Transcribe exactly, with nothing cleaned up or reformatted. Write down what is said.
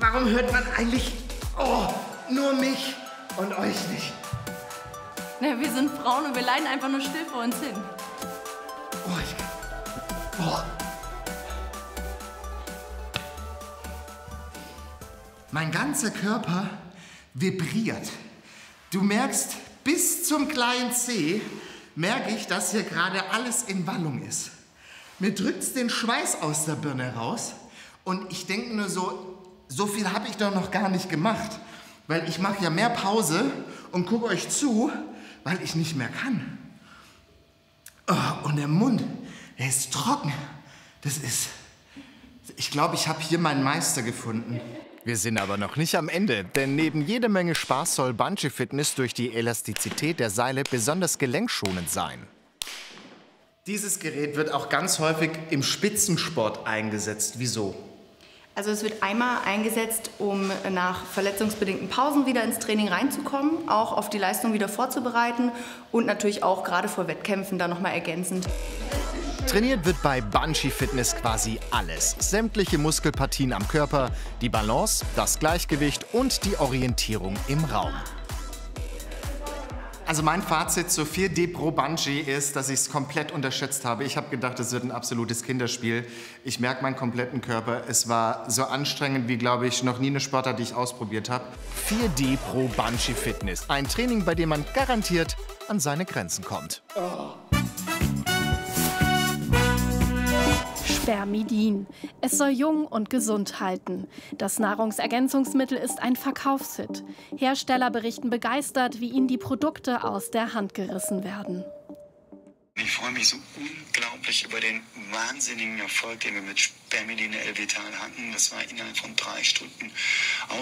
warum hört man eigentlich oh, nur mich und euch nicht? Na, wir sind Frauen und wir leiden einfach nur still vor uns hin. Oh, ich... Oh. Mein ganzer Körper vibriert. Du merkst, bis zum kleinen Zeh merke ich, dass hier gerade alles in Wallung ist. Mir drückt's den Schweiß aus der Birne raus und ich denke nur so, so viel habe ich doch noch gar nicht gemacht. Weil ich mache ja mehr Pause und gucke euch zu, weil ich nicht mehr kann. Oh, und der Mund, der ist trocken. Das ist... Ich glaube, ich habe hier meinen Meister gefunden. Wir sind aber noch nicht am Ende, denn neben jede Menge Spaß soll Bungee Fitness durch die Elastizität der Seile besonders gelenkschonend sein. Dieses Gerät wird auch ganz häufig im Spitzensport eingesetzt. Wieso? Also es wird einmal eingesetzt, um nach verletzungsbedingten Pausen wieder ins Training reinzukommen, auch auf die Leistung wieder vorzubereiten und natürlich auch gerade vor Wettkämpfen dann nochmal ergänzend. Trainiert wird bei Bungee Fitness quasi alles. Sämtliche Muskelpartien am Körper, die Balance, das Gleichgewicht und die Orientierung im Raum. Also mein Fazit zu vier D Pro Bungee ist, dass ich es komplett unterschätzt habe. Ich habe gedacht, es wird ein absolutes Kinderspiel. Ich merke meinen kompletten Körper. Es war so anstrengend wie, glaube ich, noch nie eine Sportart, die ich ausprobiert habe. vier D Pro Bungee Fitness. Ein Training, bei dem man garantiert an seine Grenzen kommt. Oh. Spermidin. Es soll jung und gesund halten. Das Nahrungsergänzungsmittel ist ein Verkaufshit. Hersteller berichten begeistert, wie ihnen die Produkte aus der Hand gerissen werden. Ich freue mich so unglaublich über den wahnsinnigen Erfolg, den wir mit Spermidin L Vital hatten. Das war innerhalb von drei Stunden